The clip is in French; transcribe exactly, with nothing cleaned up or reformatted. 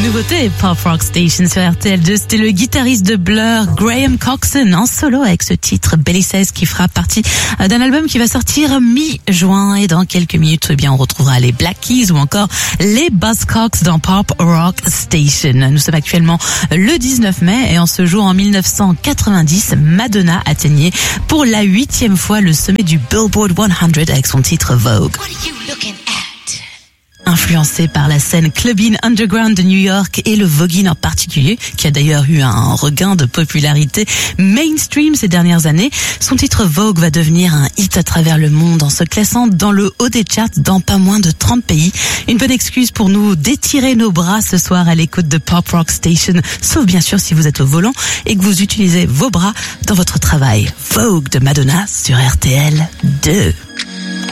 nouveauté Pop Rock Station sur R T L deux. C'était le guitariste de Blur, Graham Coxon, en solo avec ce titre Belly Says, qui fera partie d'un album qui va sortir mi-juin. Et dans quelques minutes, eh bien, on retrouvera les Black Keys ou encore les Buzzcocks dans Pop Rock Station. Nous sommes actuellement le dix-neuf mai et en ce jour en mille neuf cent quatre-vingt-dix, Madonna atteignait pour la huitième fois le sommet du Billboard cent avec son titre Vogue. Influencé par la scène clubbing underground de New York et le voguing en particulier, qui a d'ailleurs eu un regain de popularité mainstream ces dernières années, son titre Vogue va devenir un hit à travers le monde en se classant dans le haut des charts dans pas moins de trente pays. Une bonne excuse pour nous d'étirer nos bras ce soir à l'écoute de Pop Rock Station, sauf bien sûr si vous êtes au volant et que vous utilisez vos bras dans votre travail. Vogue de Madonna sur R T L deux.